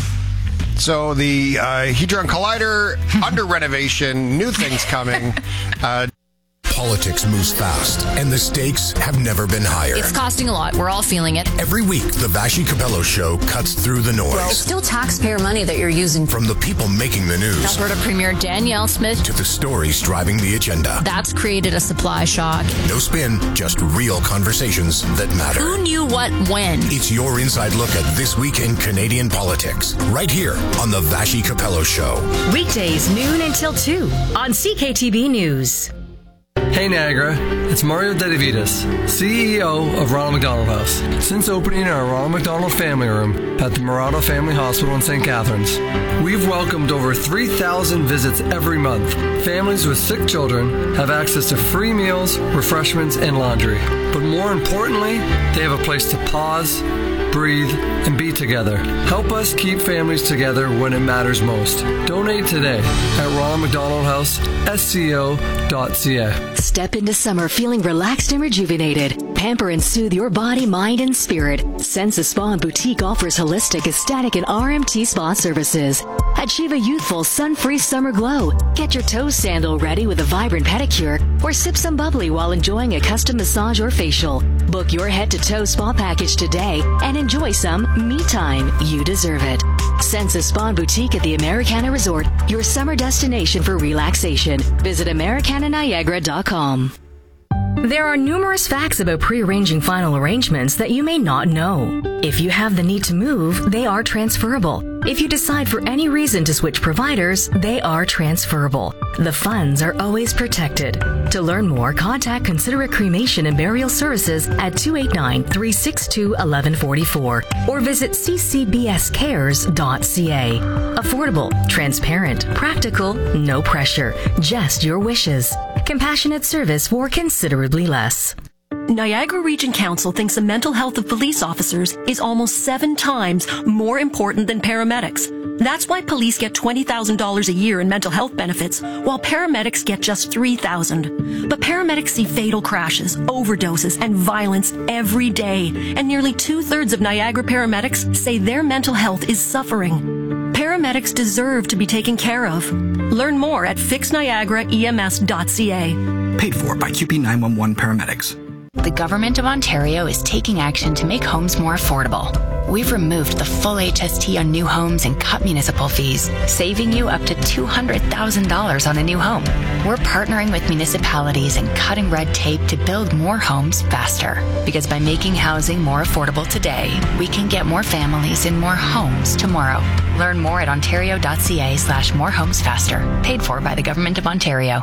So the uh, Hadron Collider under renovation, new things coming. Uh, Politics moves fast, and the stakes have never been higher. It's costing a lot. We're all feeling it. Every week, the Vashi Capello Show cuts through the noise. Well, it's still taxpayer money that you're using. From the people making the news. Alberta Premier Danielle Smith. To the stories driving the agenda. That's created a supply shock. No spin, just real conversations that matter. Who knew what when? It's your inside look at this week in Canadian politics. Right here on the Vashi Capello Show. Weekdays, noon until two on C K T B News. Hey Niagara, it's Mario Dedivitas, C E O of Ronald McDonald House. Since opening our Ronald McDonald Family Room at the Murado Family Hospital in Saint Catharines, we've welcomed over three thousand visits every month. Families with sick children have access to free meals, refreshments, and laundry. But more importantly, they have a place to pause, breathe, and be together. Help us keep families together when it matters most. Donate today at Ronald McDonald House, S C O dot C A. Step into summer feeling relaxed and rejuvenated. Pamper and soothe your body, mind, and spirit. Sensa Spa and Boutique offers holistic, aesthetic, and R M T spa services. Achieve a youthful, sun-free summer glow. Get your toe sandal ready with a vibrant pedicure, or sip some bubbly while enjoying a custom massage or facial. Book your head-to-toe spa package today and enjoy some me time. You deserve it. Sensa Spa and Boutique at the Americana Resort, your summer destination for relaxation. Visit Americana Niagara dot com. There are numerous facts about pre-arranging final arrangements that you may not know. If you have the need to move, they are transferable. If you decide for any reason to switch providers, they are transferable. The funds are always protected. To learn more, contact Considerate Cremation and Burial Services at two eight nine, three six two, one one four four or visit c c b s cares dot c a. Affordable, transparent, practical, no pressure, just your wishes. Compassionate service for considerably less. Niagara Region Council thinks the mental health of police officers is almost seven times more important than paramedics. That's why police get twenty thousand dollars a year in mental health benefits, while paramedics get just three thousand dollars. But paramedics see fatal crashes, overdoses, and violence every day, and nearly two-thirds of Niagara paramedics say their mental health is suffering. Paramedics deserve to be taken care of. Learn more at fix niagara e m s dot c a. Paid for by Q P nine one one paramedics. The Government of Ontario is taking action to make homes more affordable. We've removed the full H S T on new homes and cut municipal fees, saving you up to two hundred thousand dollars on a new home. We're partnering with municipalities and cutting red tape to build more homes faster. Because by making housing more affordable today, we can get more families in more homes tomorrow. Learn more at ontario dot c a slash more homes faster. Paid for by the Government of Ontario.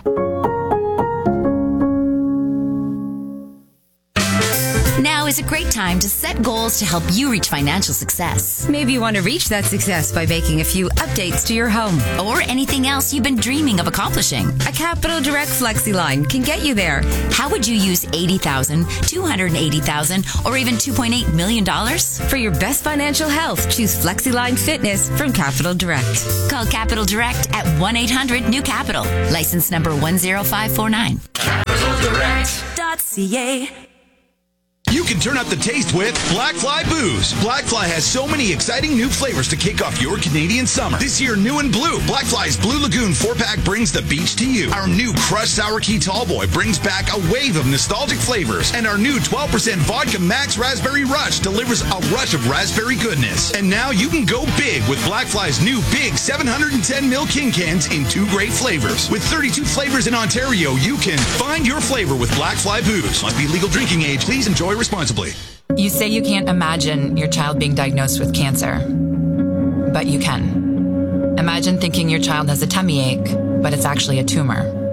Now is a great time to set goals to help you reach financial success. Maybe you want to reach that success by making a few updates to your home. Or anything else you've been dreaming of accomplishing. A Capital Direct Flexi line can get you there. How would you use eighty thousand dollars, two hundred eighty thousand dollars, or even two point eight million dollars? For your best financial health, choose FlexiLine Fitness from Capital Direct. Call Capital Direct at one eight hundred new capital. License number one zero five four nine. Capital Direct dot c a. You can turn up the taste with Blackfly Booze. Blackfly has so many exciting new flavors to kick off your Canadian summer. This year, new and blue, Blackfly's Blue Lagoon four-pack brings the beach to you. Our new Crushed Sour Key Tallboy brings back a wave of nostalgic flavors. And our new twelve percent Vodka Max Raspberry Rush delivers a rush of raspberry goodness. And now you can go big with Blackfly's new big seven hundred ten milliliter King cans in two great flavors. With thirty-two flavors in Ontario, you can find your flavor with Blackfly Booze. Must be legal drinking age. Please enjoy responsibly. You say you can't imagine your child being diagnosed with cancer, but you can. Imagine thinking your child has a tummy ache, but it's actually a tumor.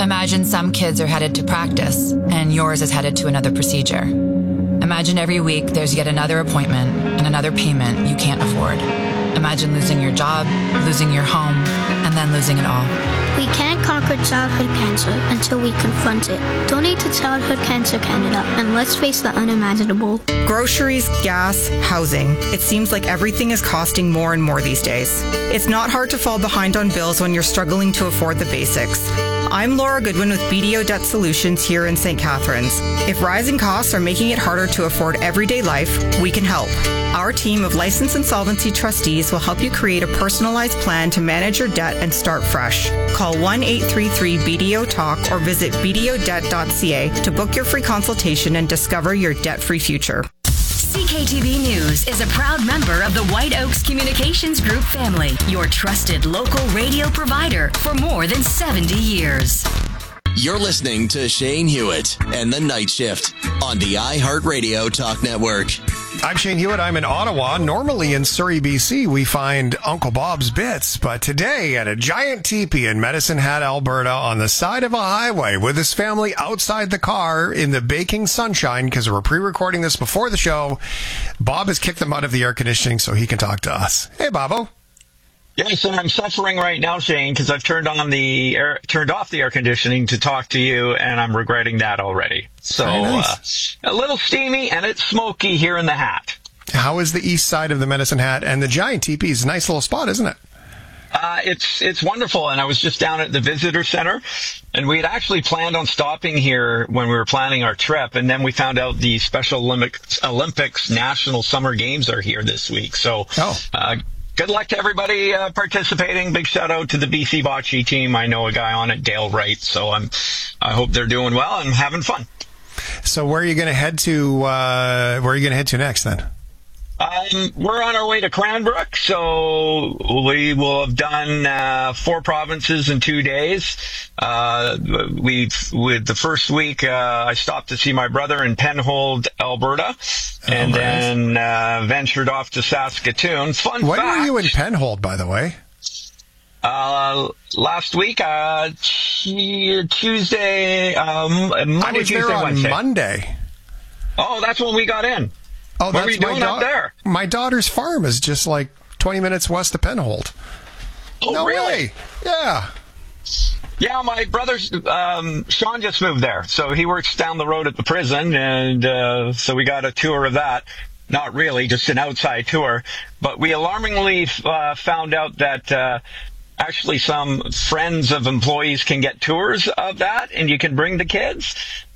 Imagine some kids are headed to practice and yours is headed to another procedure. Imagine every week there's yet another appointment and another payment you can't afford. Imagine losing your job, losing your home, and then losing it all. We can't conquer childhood cancer until we confront it. Donate to Childhood Cancer Canada and let's face the unimaginable. Groceries, gas, housing. It seems like everything is costing more and more these days. It's not hard to fall behind on bills when you're struggling to afford the basics. I'm Laura Goodwin with B D O Debt Solutions here in Saint Catharines. If rising costs are making it harder to afford everyday life, we can help. Our team of licensed insolvency trustees will help you create a personalized plan to manage your debt and start fresh. Call one eight three three B D O Talk or visit b d o debt dot c a to book your free consultation and discover your debt-free future. C K T B News is a proud member of the White Oaks Communications Group family, your trusted local radio provider for more than seventy years. You're listening to Shane Hewitt and the Night Shift on the iHeartRadio Talk Network. I'm Shane Hewitt. I'm in Ottawa. Normally in Surrey, B C, we find Uncle Bob's Bits, but today at a giant teepee in Medicine Hat, Alberta, on the side of a highway with his family outside the car in the baking sunshine, because we're pre-recording this before the show, Bob has kicked them out of the air conditioning so he can talk to us. Hey, Bobo. Yes, and I'm suffering right now, Shane, because I've turned on the air, turned off the air conditioning to talk to you, and I'm regretting that already. So nice. uh, a little steamy, and it's smoky here in the Hat. How is the east side of the Medicine Hat? And the giant teepee is a nice little spot, isn't it? Uh, it's it's wonderful, and I was just down at the visitor center, and we had actually planned on stopping here when we were planning our trip, and then we found out the Special Olympics, Olympics National Summer Games are here this week. So. Oh. Uh, Good luck to everybody uh, participating. Big shout out to the B C Bocce team. I know a guy on it, Dale Wright. So I'm, I hope they're doing well and having fun. So where are you going to head to? Uh, where are you going to head to next then? Um, we're on our way to Cranbrook, so we will have done uh, four provinces in two days. Uh, we with the first week, uh, I stopped to see my brother in Penhold, Alberta, and oh, right. then uh, ventured off to Saskatoon. Fun when fact. When were you in Penhold, by the way? Uh, last week, uh, Tuesday, um, Monday, I was Tuesday, there on Wednesday. Monday. Oh, that's when we got in. Oh, what that's were you doing my da- up there? My daughter's farm is just like twenty minutes west of Penhold. Oh, no really? way. Yeah. Yeah, my brother's, um, Sean just moved there. So he works down the road at the prison. And uh, so we got a tour of that. Not really, just an outside tour. But we alarmingly uh, found out that uh, actually some friends of employees can get tours of that. And you can bring the kids.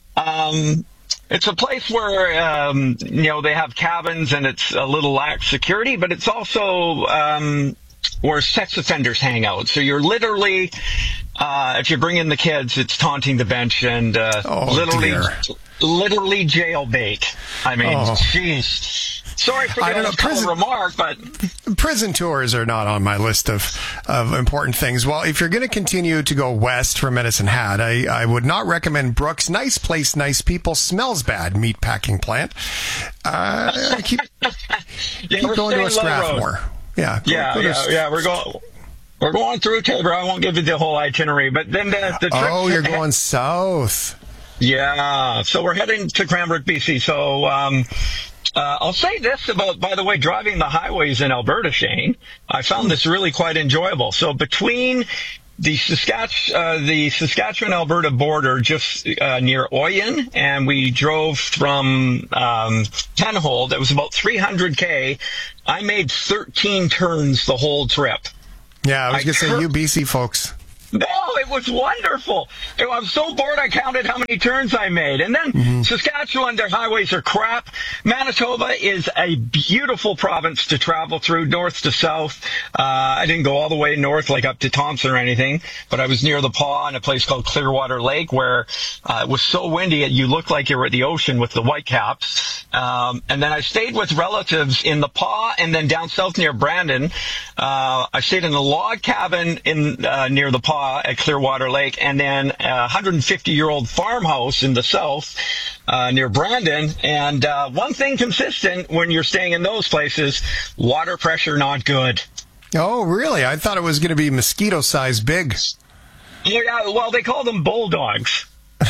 Um It's a place where, um, you know, they have cabins and it's a little lax security, but it's also um, where sex offenders hang out. So you're literally, uh, if you bring in the kids, it's taunting the bench and uh, oh, literally, dear. literally jail bait. I mean, oh. jeez. Sorry for the prison remark, but prison tours are not on my list of, of important things. Well, if you're going to continue to go west from Medicine Hat, I, I would not recommend Brooks. Nice place, nice people, smells bad, meat packing plant. Uh, keep yeah, keep going to a Strathmore. Yeah, go, yeah, go yeah, to, yeah. We're going. We're going through Tabor. I won't give you the whole itinerary, but then the, the trip. Oh, you're going south. Yeah, so we're heading to Cranbrook, B C. So. Um, Uh, I'll say this about, by the way, driving the highways in Alberta, Shane. I found this really quite enjoyable. So between the Saskatch- uh, the Saskatchewan-Alberta border, just uh, near Oyen, and we drove from um, Penhold. It was about three hundred K. I made thirteen turns the whole trip. Yeah, I was going to cur- say, you B C folks. No, it was wonderful. I was so bored I counted how many turns I made. And then mm-hmm. Saskatchewan, their highways are crap. Manitoba is a beautiful province to travel through, north to south. Uh, I didn't go all the way north, like up to Thompson or anything, but I was near the Paw in a place called Clearwater Lake where uh, it was so windy you looked like you were at the ocean with the Whitecaps. Um, and then I stayed with relatives in the Paw and then down south near Brandon. Uh, I stayed in a log cabin in uh, near the Paw at Clearwater Lake, and then a one hundred fifty year old farmhouse in the south uh, near Brandon. And uh, one thing consistent when you're staying in those places, water pressure not good. Oh, really? I thought it was going to be mosquito size big. Yeah, well, they call them bulldogs.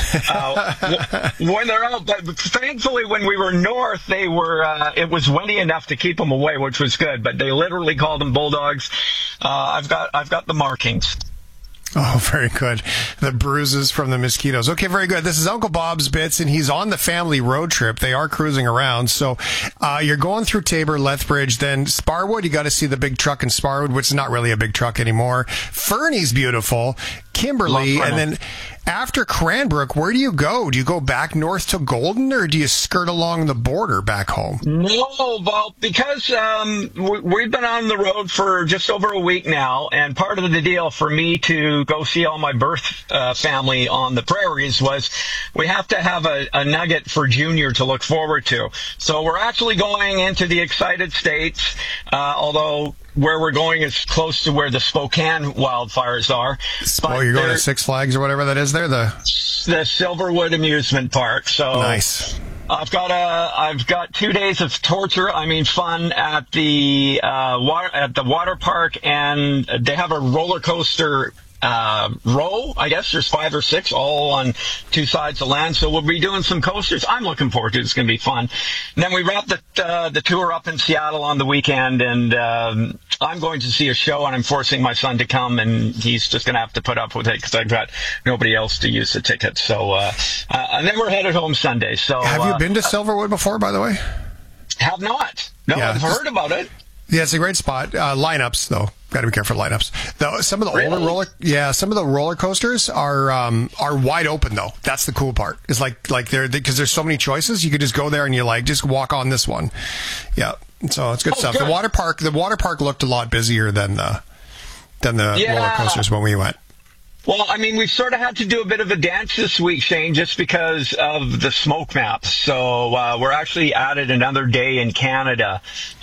uh, when they're out, but thankfully when we were north, they were, uh, it was windy enough to keep them away, which was good, but they literally called them bulldogs. Uh, I've got, I've got the markings. Oh, very good. The bruises from the mosquitoes. Okay, very good. This is Uncle Bob's Bits, and he's on the family road trip. They are cruising around. So uh, you're going through Tabor, Lethbridge, then Sparwood. You got to see the big truck in Sparwood, which is not really a big truck anymore. Fernie's beautiful. Kimberly, and then after Cranbrook, where do you go? Do you go back north to Golden, or do you skirt along the border back home? No, well, because um, we, we've been on the road for just over a week now, and part of the deal for me to go see all my birth uh, family on the prairies was we have to have a, a nugget for Junior to look forward to. So we're actually going into the Excited States, uh, although where we're going is close to where the Spokane wildfires are. Oh, you're going to Six Flags or whatever that is there? The the Silverwood Amusement Park. So nice. I've got a, I've got two days of torture. I mean, fun at the uh, water at the water park, and they have a roller coaster uh, row. I guess there's five or six, all on two sides of land. So we'll be doing some coasters. I'm looking forward to it. It's going to be fun. And then we wrap the uh, the tour up in Seattle on the weekend, and um, I'm going to see a show, and I'm forcing my son to come, and he's just going to have to put up with it because I've got nobody else to use the ticket. So, uh, uh, and then we're headed home Sunday. So, have you uh, been to Silverwood before, by the way? Have not. No, yeah, I've heard about it. Yeah, it's a great spot. Uh, lineups, though. Got to be careful of lineups. Though some of the really? older roller, yeah, some of the roller coasters are um, are wide open though. That's the cool part. It's like like they're because there's so many choices. You could just go there and you like just walk on this one. Yeah, so it's good oh, stuff. Good. The water park, the water park looked a lot busier than the than the yeah. roller coasters when we went. Well, I mean, we've sort of had to do a bit of a dance this week, Shane, just because of the smoke maps. So uh, we're actually added another day in Canada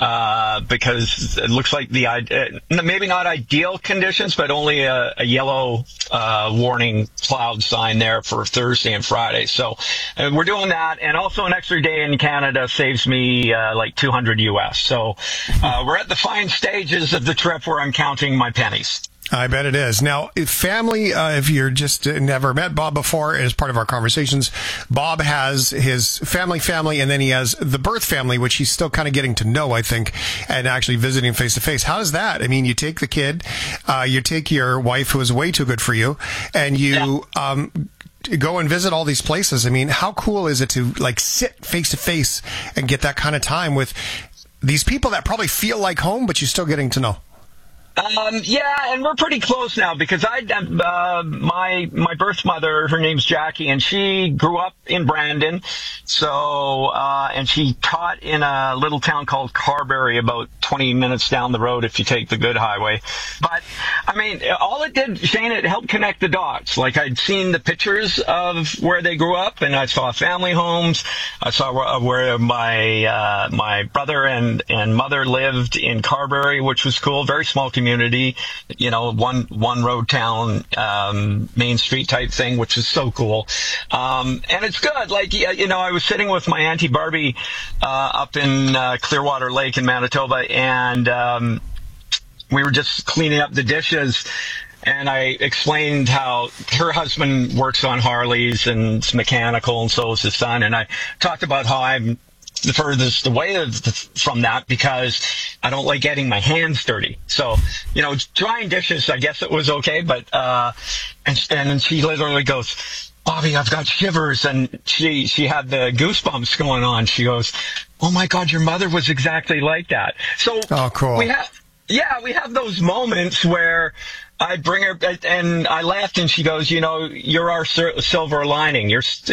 uh, because it looks like the uh, maybe not ideal conditions, but only a, a yellow uh, warning cloud sign there for Thursday and Friday. So uh, we're doing that, and also an extra day in Canada saves me uh, like two hundred U S. So uh, we're at the fine stages of the trip where I'm counting my pennies. I bet it is. Now, if family, uh, if you're just uh, never met Bob before, as part of our conversations, Bob has his family family, and then he has the birth family, which he's still kind of getting to know, I think, and actually visiting face to face. How is that? I mean, you take the kid, uh, you take your wife, who is way too good for you, and you yeah. um, go and visit all these places. I mean, how cool is it to like sit face to face and get that kind of time with these people that probably feel like home, but you're still getting to know? Um, yeah, and we're pretty close now because I, uh, my, my birth mother, her name's Jackie, and she grew up in Brandon. So, uh, and she taught in a little town called Carberry, about twenty minutes down the road if you take the good highway. But, I mean, all it did, Shane, it helped connect the dots. Like, I'd seen the pictures of where they grew up, and I saw family homes. I saw where my, uh, my brother and, and mother lived in Carberry, which was cool. Very small community. Community, you know, one one road town, um, Main Street type thing, which is so cool. Um, and it's good. Like, you know, I was sitting with my Auntie Barbie uh, up in uh, Clearwater Lake in Manitoba, and um, we were just cleaning up the dishes. And I explained how her husband works on Harleys and it's mechanical, and so is his son. And I talked about how I'm the furthest away from that because I don't like getting my hands dirty. So, you know, drying dishes, I guess it was okay. But, uh, and, and she literally goes, Bobby, I've got shivers. And she, she had the goosebumps going on. She goes, oh my God, your mother was exactly like that. So oh, cool. we have, yeah, we have those moments where I bring her and I laughed and she goes, you know, you're our silver lining. You're